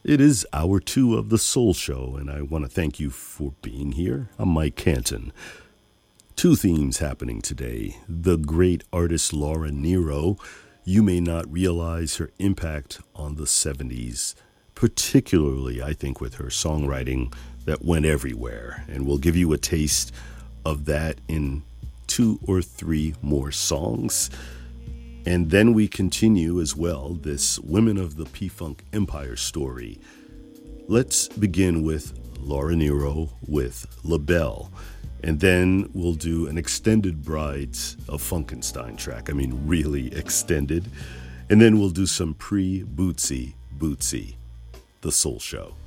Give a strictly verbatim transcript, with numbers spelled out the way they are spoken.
It is hour two of the Soul Show, and I want to thank you for being here. I'm Mike Canton. Two themes happening today. The great artist Laura Nyro. You may not realize her impact on the seventies, particularly, I think, with her songwriting that went everywhere. And we'll give you a taste of that in two or three more songs. And then we continue as well this Women of the P-Funk Empire story. Let's begin with Laura Nyro with La Belle. And then we'll do an extended Brides of Funkenstein track. I mean, really extended. And then we'll do some pre-Bootsy Bootsy, the Soul Show.